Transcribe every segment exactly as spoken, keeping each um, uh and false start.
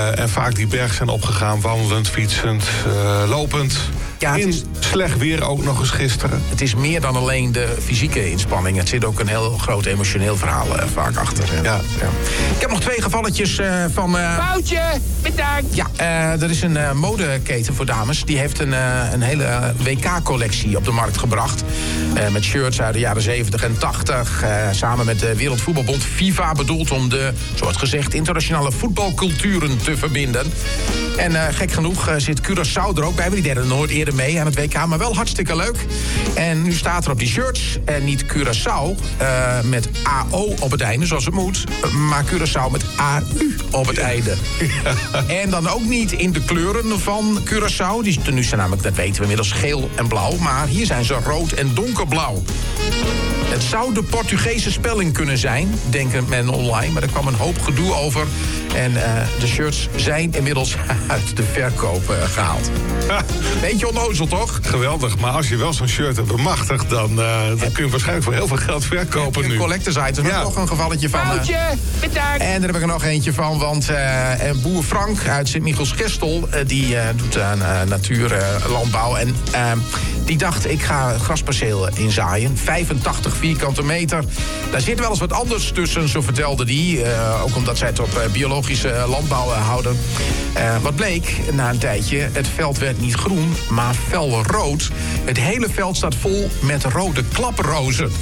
Uh, en vaak die berg zijn opgegaan, wandelend, fietsend, uh, lopend. Ja, het in is, slecht weer ook nog eens gisteren. Het is meer dan alleen de fysieke inspanning. Het zit ook een heel groot emotioneel verhaal uh, vaak achter. Ja. Ja. Ik heb nog twee gevalletjes uh, van... Uh... Foutje, bedankt. Ja, uh, er is een uh, modeketen voor dames. Die heeft een, uh, een hele W K-collectie op de markt gebracht. Uh, met shirts uit de jaren zeventig en tachtig. Uh, samen met de Wereldvoetbalbond FIFA. Bedoeld om de, zoals gezegd, internationale voetbalculturen te verbinden. En uh, gek genoeg uh, zit Curaçao er ook bij. Die deden nooit eerder mee aan het W K, maar wel hartstikke leuk. En nu staat er op die shirts, en niet Curaçao uh, met A O op het einde, zoals het moet, maar Curaçao met A U op het einde. Ja. En dan ook niet in de kleuren van Curaçao. Die nu zijn namelijk, dat weten we inmiddels, geel en blauw, maar hier zijn ze rood en donkerblauw. Het zou de Portugese spelling kunnen zijn, denkt men online, maar er kwam een hoop gedoe over. En uh, de shirts zijn inmiddels uit de verkoop uh, gehaald. Ja. Beetje onnozel, toch? Geweldig, maar als je wel zo'n shirt hebt bemachtigd, dan, uh, dan kun je waarschijnlijk voor heel veel geld verkopen nu. Een collectors item, ja. Toch een gevalletje van. Foutje, bedankt. En daar heb ik er nog eentje van, want uh, boer Frank uit Sint-Michiels-Gestel, uh, die uh, doet aan uh, natuurlandbouw. Uh, en uh, die dacht, ik ga grasperceel inzaaien. vijfentachtig vierkante meter. Daar zit wel eens wat anders tussen, zo vertelde die. Uh, ook omdat zij het op uh, biologische landbouw uh, houden. Uh, wat bleek, na een tijdje, het veld werd niet groen, maar fel rood. Het hele veld staat vol met rode klaprozen.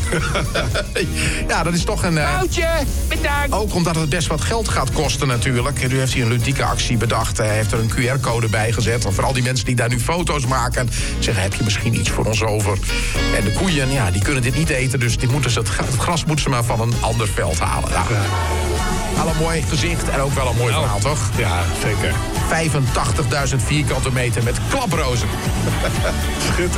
Ja, dat is toch een... Uh, Foutje, bedankt. Ook omdat het best wat geld gaat kosten natuurlijk. En nu heeft hij een ludieke actie bedacht. Hij heeft er een Q R-code bij gezet. En voor al die mensen die daar nu foto's maken, zeggen, heb je misschien iets voor ons over? En de koeien, ja, die kunnen dit niet eten. Dus die moeten ze, het gras moeten ze maar van een ander veld halen. Nou, wel een mooi gezicht en ook wel een mooi nou, verhaal, toch? Ja, zeker. vijfentachtigduizend vierkante meter met klaprozen. Schitterend.